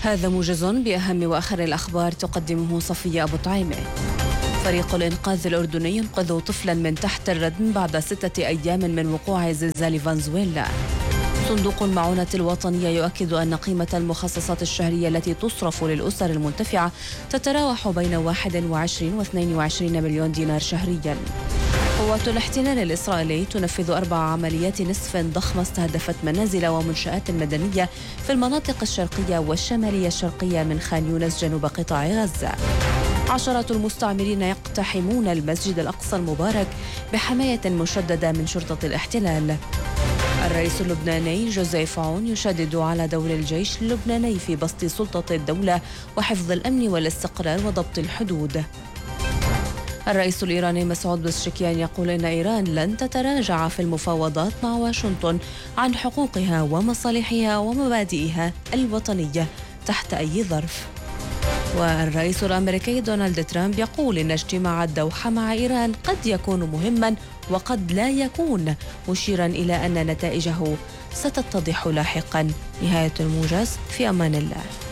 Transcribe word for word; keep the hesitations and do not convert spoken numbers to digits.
هذا موجز بأهم وآخر الأخبار تقدمه صفية أبو طعيمة. فريق الإنقاذ الأردني ينقذ طفلا من تحت الردم بعد ستة أيام من وقوع زلزال فنزويلا. صندوق المعونة الوطنية يؤكد أن قيمة المخصصات الشهرية التي تصرف للأسر المنتفعة تتراوح بين واحد وعشرين واثنين وعشرين مليون دينار شهريا. قوات الاحتلال الإسرائيلي تنفذ أربع عمليات نصف ضخمة استهدفت منازل ومنشآت مدنية في المناطق الشرقية والشمالية الشرقية من خان يونس جنوب قطاع غزة. عشرات المستعمرين يقتحمون المسجد الأقصى المبارك بحماية مشددة من شرطة الاحتلال. الرئيس اللبناني جوزيف عون يشدد على دور الجيش اللبناني في بسط سلطة الدولة وحفظ الأمن والاستقرار وضبط الحدود. الرئيس الإيراني مسعود بزشكيان يقول إن إيران لن تتراجع في المفاوضات مع واشنطن عن حقوقها ومصالحها ومبادئها الوطنية تحت أي ظرف. والرئيس الأمريكي دونالد ترامب يقول إن اجتماع الدوحة مع إيران قد يكون مهما وقد لا يكون، مشيرا إلى أن نتائجه ستتضح لاحقا. نهاية الموجز، في أمان الله.